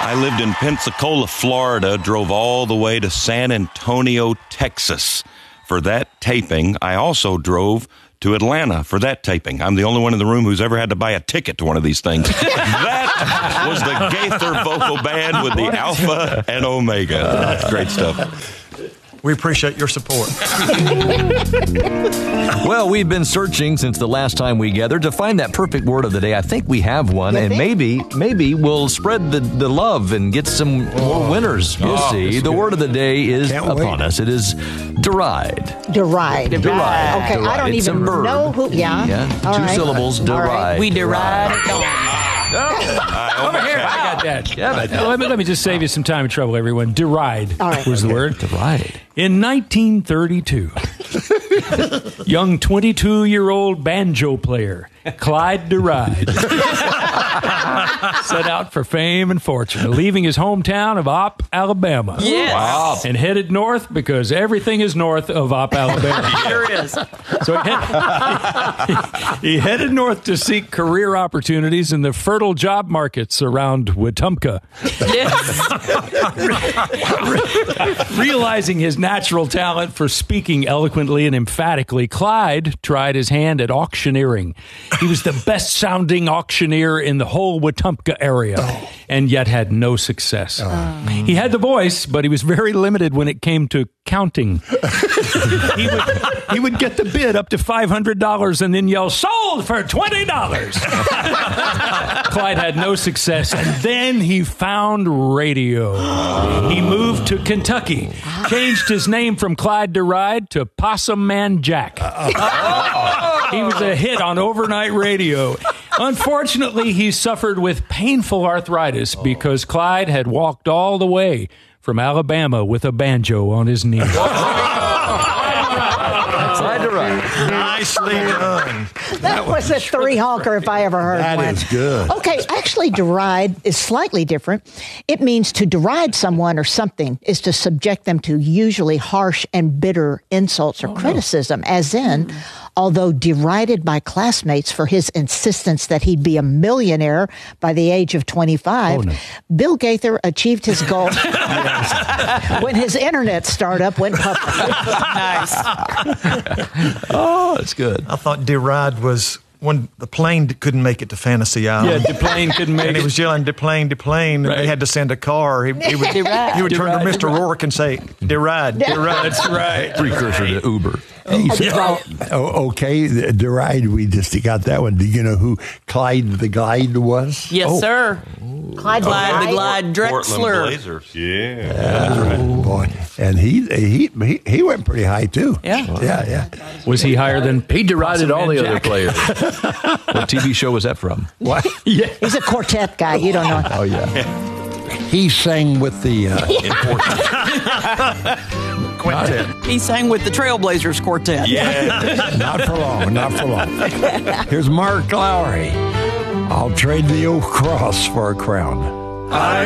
I lived in Pensacola, Florida, drove all the way to San Antonio, Texas for that taping. I also drove to Atlanta for that taping. I'm the only one in the room who's ever had to buy a ticket to one of these things. That was the Gaither Vocal Band with the Alpha and Omega. Great stuff. We appreciate your support. Well, we've been searching since the last time we gathered to find that perfect word of the day. I think we have one, and maybe we'll spread the love and get some more winners. You'll see. The word of the day is upon us. It is deride. Deride. Deride. Okay, Deride. I don't It's even a verb. know who. Yeah. Two All right. syllables. Deride. Right. We deride. Over here. I got that. Yeah, Let me just save you some time and trouble, everyone. Deride was the word. Deride. In 1932, young 22-year-old banjo player Clyde Deride set out for fame and fortune, leaving his hometown of Opp, Alabama. Yes. Wow. And headed north because everything is north of Opp, Alabama. Sure is. So he headed north to seek career opportunities in the fertile job markets around Wetumpka. Yes. Realizing his natural talent for speaking eloquently and emphatically, Clyde tried his hand at auctioneering. He was the best-sounding auctioneer in the whole Wetumpka area, and yet had no success. He had the voice, but he was very limited when it came to counting. He would get the bid up to $500 and then yell, "Sold for $20." Clyde had no success, and then he found radio. He moved to Kentucky, changed his name from Clyde Deride to Possum Man Jack. He was a hit on overnight radio. Unfortunately, he suffered with painful arthritis because Clyde had walked all the way from Alabama with a banjo on his knee. Clyde Deride. Nicely done. That was a three-honker if I ever heard one. That is good. Okay, actually, deride is slightly different. It means to deride someone or something is to subject them to usually harsh and bitter insults or criticism, as in, although derided by classmates for his insistence that he'd be a millionaire by the age of 25, Bill Gaither achieved his goal when his internet startup went public. Nice. Oh, that's good. I thought deride was when the plane couldn't make it to Fantasy Island. Yeah, the plane couldn't make And he was yelling, "Deplane, deplane," and they had to send a car. He would turn to Mr. Rourke and say, "Deride, deride." That's right. Precursor to Uber. Okay, deride, we just got that one. Do you know who Clyde the Glide was? Yes, sir. Clyde Glide the Glide Portland Drexler. Blazers. Yeah. Oh, boy. And he went pretty high, too. Yeah. Yeah. Was he higher than He derided all the other Jack? players. What TV show was that from? What? Yeah. He's a quartet guy. You don't know. Oh, yeah. He sang with the... Quintet. He sang with the Trailblazers Quartet. Yeah. Not for long, not for long. Here's Mark Lowry. I'll trade the old cross for a crown. I